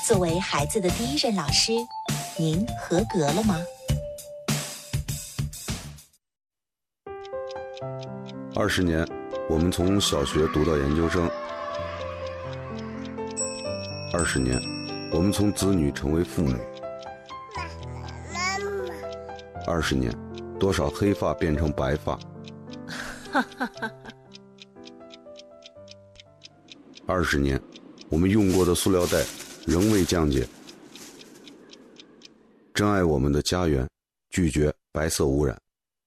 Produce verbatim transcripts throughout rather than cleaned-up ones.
作为孩子的第一任老师，您合格了吗？ 二十年，我们从小学读到研究生；二十年，我们从子女成为父母；二十年，多少黑发变成白发；二十年，我们用过的塑料袋仍未降解。珍爱我们的家园，拒绝白色污染。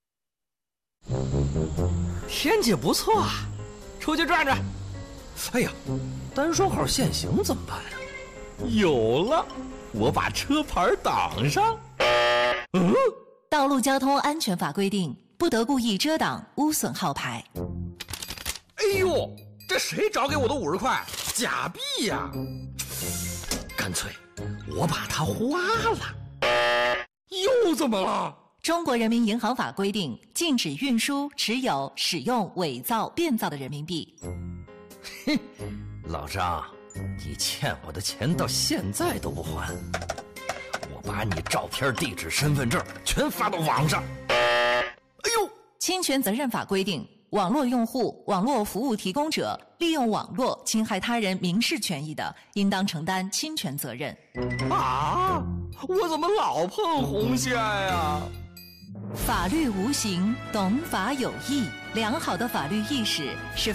天气不错啊，出去转转。哎呀，单双号限行怎么办呀？有了，我把车牌挡上。嗯， 道路交通安全法规定，不得故意遮挡、污损号牌。 哎呦，这谁找给我的五十块？假币呀！干脆我把它花了。又怎么了？ 中国人民银行法规定，禁止运输、持有、使用伪造、变造的人民币。 哼，老张，你欠我的钱到现在都不还，我把你照片、地址、身份证全发到网上。哎呦， 侵权责任法规定，网络用户、网络服务提供者利用网络侵害他人民事权益的，应当承担侵权责任。 啊，我怎么老碰红线呀？ 法律无形，懂法有益。良好的法律意识是